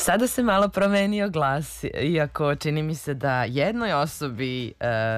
Sada se malo promenio glas, iako čini mi se da jednoj osobi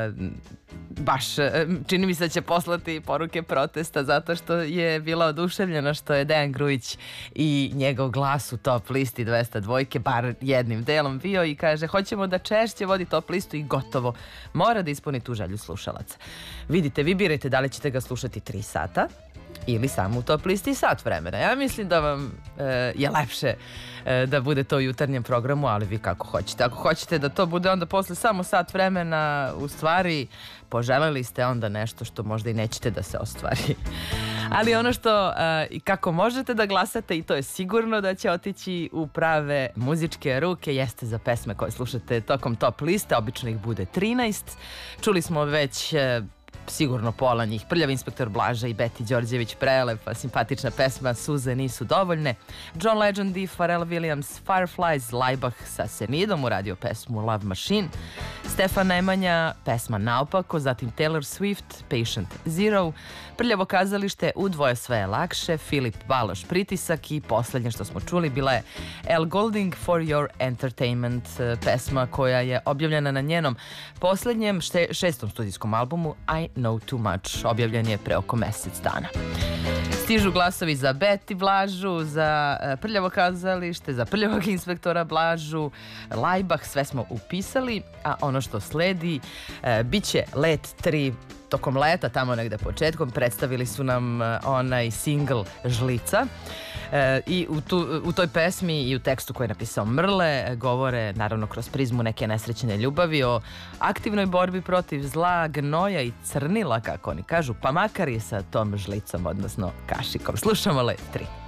čini mi se da će poslati poruke protesta zato što je bila oduševljena što je Dejan Grujić i njegov glas u top listi 202, bar jednim delom bio, i kaže hoćemo da češće vodi top listu i gotovo. Mora da ispuni tu želju slušalaca. Vidite, vi birajte da li ćete ga slušati 3 sata ili samo u top listi sat vremena. Ja mislim da vam je lepše da bude to u jutarnjem programu, ali vi kako hoćete. Ako hoćete da to bude onda posle samo sat vremena, u stvari poželeli ste onda nešto što možda i nećete da se ostvari. Ali ono što i kako možete da glasate, i to je sigurno da će otići u prave muzičke ruke, jeste za pesme koje slušate tokom top liste. Obično ih bude 13. Čuli smo već sigurno pola njih. Prljavi inspektor Blaža i Beti Đorđević, prelepa, simpatična pesma Suze nisu dovoljne. John Legend i Pharrell Williams, Fireflies, Laibach sa Senidom uradio pesmu Love Machine. Stefan Nemanja, pesma Naopako, zatim Taylor Swift, Patient Zero, Prljavo kazalište, U dvoje sve je lakše, Filip Baloš, Pritisak, i poslednje što smo čuli bila je Elle Goulding, For Your Entertainment, pesma koja je objavljena na njenom poslednjem 6. studijskom albumu I Know Too Much, objavljen je pre oko mesec dana. Stižu glasovi za Beti Blažu, za Prljavo kazalište, za Prljavog inspektora Blažu, Laibach, sve smo upisali, a ono što sledi biće Let 3. Tokom leta, tamo negde početkom, predstavili su nam onaj single Žlica. I u toj pesmi i u tekstu koji je napisao Mrle govore, naravno kroz prizmu neke nesrećene ljubavi, o aktivnoj borbi protiv zla, gnoja i crnila, kako oni kažu, pa makar i sa tom žlicom, odnosno kašikom. Slušamo Let 3.